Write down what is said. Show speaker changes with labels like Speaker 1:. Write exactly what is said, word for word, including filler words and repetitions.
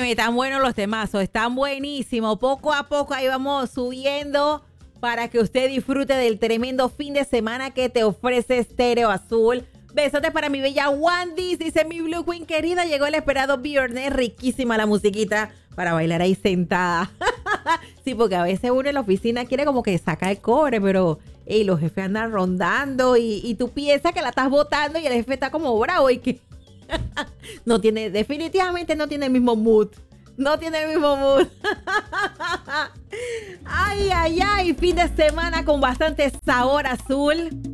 Speaker 1: Óyeme, están buenos los temazos, están buenísimos. Poco a poco ahí vamos subiendo para que usted disfrute del tremendo fin de semana que te ofrece Estéreo Azul. Besotes para mi bella Wandy, dice mi Blue Queen querida. Llegó el esperado viernes, riquísima la musiquita para bailar ahí sentada. Sí, porque a veces uno en la oficina quiere como que sacar el cobre, pero hey, los jefes andan rondando y, y tú piensas que la estás botando y el jefe está como bravo y que no tiene, definitivamente no tiene el mismo mood. No tiene el mismo mood. Ay, ay, ay, fin de semana con bastante sabor azul.